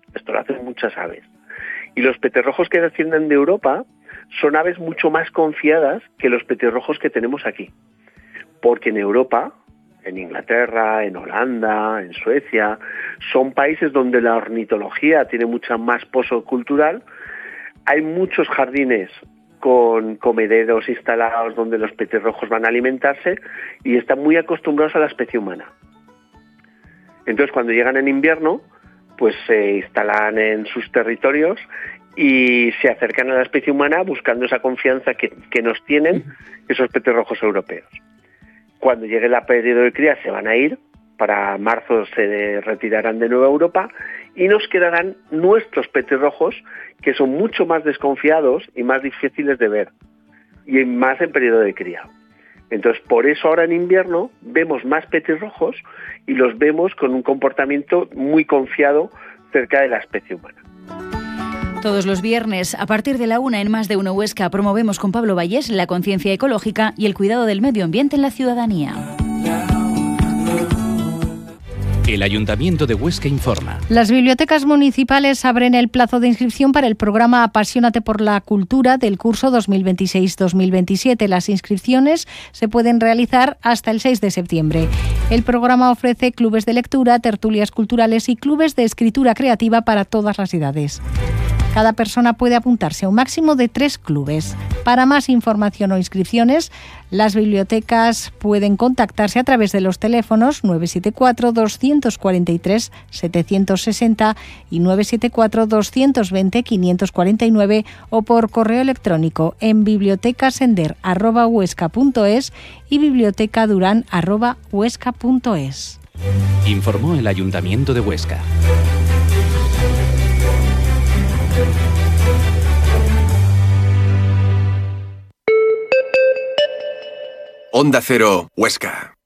Esto lo hacen muchas aves. Y los petirrojos que descienden de Europa son aves mucho más confiadas que los petirrojos que tenemos aquí. Porque en Europa, en Inglaterra, en Holanda, en Suecia, son países donde la ornitología tiene mucha más pozo cultural. Hay muchos jardines con comederos instalados donde los petirrojos van a alimentarse y están muy acostumbrados a la especie humana. Entonces, cuando llegan en invierno, pues se instalan en sus territorios y se acercan a la especie humana buscando esa confianza que nos tienen esos petirrojos europeos. Cuando llegue el periodo de cría se van a ir, para marzo se retirarán de nuevo a Europa y nos quedarán nuestros petirrojos, que son mucho más desconfiados y más difíciles de ver, y más en periodo de cría. Entonces, por eso ahora en invierno vemos más petirrojos y los vemos con un comportamiento muy confiado cerca de la especie humana. Todos los viernes, a partir de la 1 en Más de Uno Huesca, promovemos con Pablo Vallés la conciencia ecológica y el cuidado del medio ambiente en la ciudadanía. El Ayuntamiento de Huesca informa. Las bibliotecas municipales abren el plazo de inscripción para el programa Apasionate por la Cultura del curso 2026-2027. Las inscripciones se pueden realizar hasta el 6 de septiembre. El programa ofrece clubes de lectura, tertulias culturales y clubes de escritura creativa para todas las edades. Cada persona puede apuntarse a un máximo de 3 clubes. Para más información o inscripciones, las bibliotecas pueden contactarse a través de los teléfonos 974-243-760 y 974-220-549 o por correo electrónico en bibliotecasender@huesca.es y bibliotecaduran@huesca.es. Informó el Ayuntamiento de Huesca. Onda Cero, Huesca.